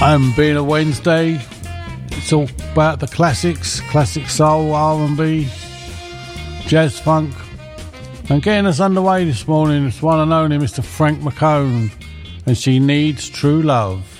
And being a Wednesday, it's all about the classics, classic soul, R&B, jazz funk. And getting us underway this morning is one and only Mr. Frank McComb, and She Needs True Love.